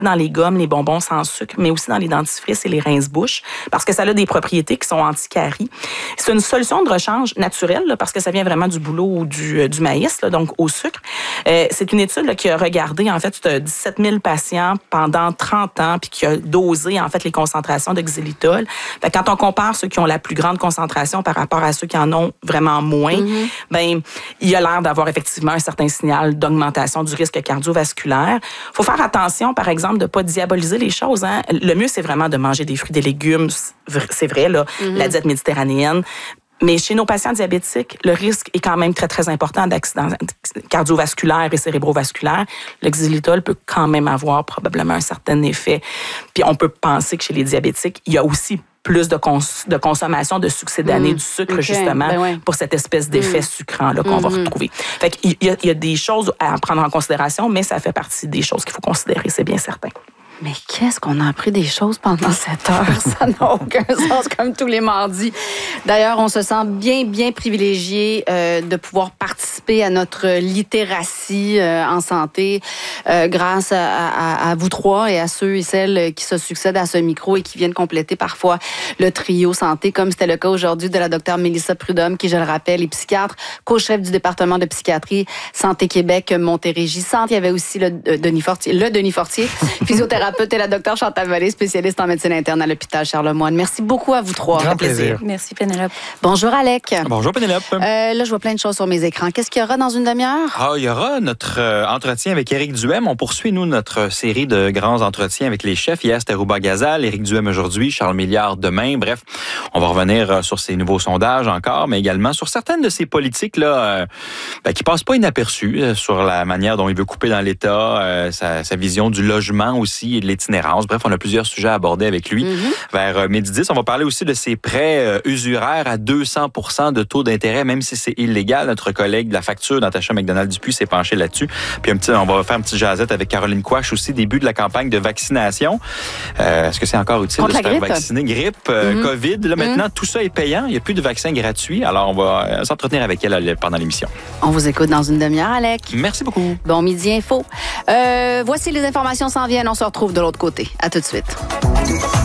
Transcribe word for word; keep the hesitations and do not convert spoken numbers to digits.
dans les gommes, les bonbons sans sucre, mais aussi dans les dentifrices et les rince-bouches, parce que ça a des propriétés qui sont anti-caries. C'est une solution de rechange naturelle, là, parce que ça vient vraiment du bouleau ou du, du maïs, là, donc au sucre. Euh, c'est une étude là, qui a regardé, en fait, dix-sept mille patients pendant trente ans, puis qui a dosé, en fait, les concentrations de xylitol. Fait que quand on compare ceux qui ont la plus grande concentration par rapport à ceux qui en ont vraiment moins, mm-hmm. ben il y a l'air d'avoir effectivement un certain signal d'augmentation du risque cardiovasculaire. Il faut faire attention, par exemple, de ne pas diaboliser les choses. Hein. Le mieux, c'est vraiment de manger des fruits, des légumes. C'est vrai, là, mm-hmm. la diète méditerranéenne. Mais chez nos patients diabétiques, le risque est quand même très, très important d'accidents cardiovasculaires et cérébrovasculaires. Le xylitol peut quand même avoir probablement un certain effet. Puis on peut penser que chez les diabétiques, il y a aussi plus de, cons- de consommation de succédanés mmh. du sucre, okay. justement, ben ouais. pour cette espèce d'effet mmh. sucrant là, qu'on mmh. va retrouver. Fait qu'il y a, il y a des choses à prendre en considération, mais ça fait partie des choses qu'il faut considérer, c'est bien certain. Mais qu'est-ce qu'on a appris des choses pendant cette heure? Ça n'a aucun sens, comme tous les mardis. D'ailleurs, on se sent bien, bien privilégié euh, de pouvoir participer à notre littératie euh, en santé euh, grâce à, à, à vous trois et à ceux et celles qui se succèdent à ce micro et qui viennent compléter parfois le trio santé, comme c'était le cas aujourd'hui de la docteure Mélissa Prudhomme, qui, je le rappelle, est psychiatre, co-chef du département de psychiatrie Santé Québec Montérégie Centre. Il y avait aussi le euh, Denis Fortier, le Denis Fortier, physiothérapeute, et la docteure Chantal Vallée, spécialiste en médecine interne à l'hôpital Charlemagne. Merci beaucoup à vous trois. Grand plaisir. Merci Pénélope. Bonjour Alec. Bonjour Pénélope. Euh, là, je vois plein de choses sur mes écrans. Qu'est-ce qu'il y aura dans une demi-heure? Ah, il y aura notre euh, entretien avec Éric Duhem. On poursuit, nous, notre série de grands entretiens avec les chefs. Hier, c'était Rouba Gazal, Éric Duhem aujourd'hui, Charles Milliard demain. Bref, on va revenir sur ces nouveaux sondages encore, mais également sur certaines de ces politiques là, euh, ben, qui passent pas inaperçues, euh, sur la manière dont il veut couper dans l'État, euh, sa, sa vision du logement aussi et de l'itinérance. Bref, on a plusieurs sujets à aborder avec lui. Mm-hmm. Vers euh, midi dix, on va parler aussi de ces prêts euh, usuraires à deux cents pour cent de taux d'intérêt, même si c'est illégal. Notre collègue de la facture, Natacha McDonald-Dupuis, s'est penchée là-dessus. Puis un petit, on va faire un petit jasette avec Caroline Quach aussi, début de la campagne de vaccination. Euh, est-ce que c'est encore utile Contre de se faire grippe. vacciner? Grippe, euh, mm-hmm. COVID. Là, maintenant, mm-hmm. tout ça est payant. Il n'y a plus de vaccins gratuits. Alors, on va euh, s'entretenir avec elle pendant l'émission. On vous écoute dans une demi-heure, Alec. Merci beaucoup. Bon midi info. Euh, voici les informations s'en viennent. On se retrouve de l'autre côté. À tout de suite.